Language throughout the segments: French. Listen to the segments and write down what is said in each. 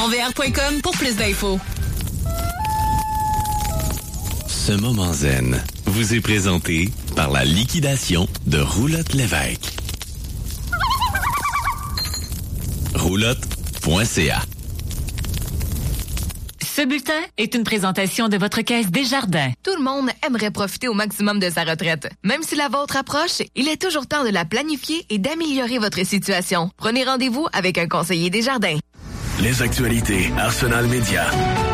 VR.com pour plus d'infos. Ce moment zen vous est présenté par la liquidation de Roulotte Lévesque. Roulotte.ca. Ce bulletin est une présentation de votre caisse Desjardins. Tout le monde aimerait profiter au maximum de sa retraite. Même si la vôtre approche, il est toujours temps de la planifier et d'améliorer votre situation. Prenez rendez-vous avec un conseiller Desjardins. Les actualités Arsenal Média.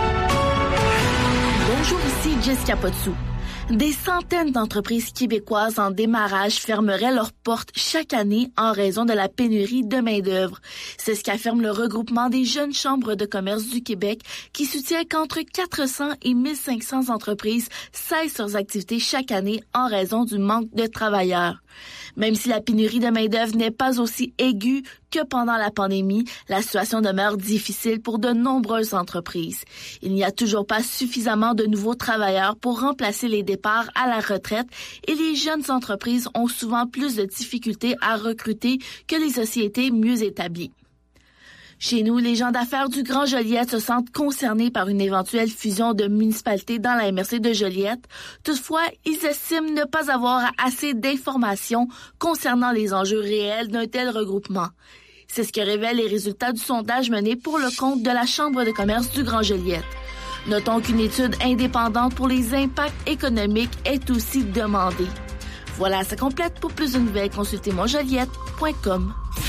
Bonjour, ici Jessica Potsou. Des centaines d'entreprises québécoises en démarrage fermeraient leurs portes chaque année en raison de la pénurie de main-d'œuvre. C'est ce qu'affirme le regroupement des jeunes chambres de commerce du Québec qui soutient qu'entre 400 et 1500 entreprises cessent leurs activités chaque année en raison du manque de travailleurs. Même si la pénurie de main-d'œuvre n'est pas aussi aiguë que pendant la pandémie, la situation demeure difficile pour de nombreuses entreprises. Il n'y a toujours pas suffisamment de nouveaux travailleurs pour remplacer les départs à la retraite et les jeunes entreprises ont souvent plus de difficultés à recruter que les sociétés mieux établies. Chez nous, les gens d'affaires du Grand Joliette se sentent concernés par une éventuelle fusion de municipalités dans la MRC de Joliette. Toutefois, ils estiment ne pas avoir assez d'informations concernant les enjeux réels d'un tel regroupement. C'est ce que révèlent les résultats du sondage mené pour le compte de la Chambre de commerce du Grand Joliette. Notons qu'une étude indépendante pour les impacts économiques est aussi demandée. Voilà, ça complète. Pour plus de nouvelles, consultez monjoliette.com.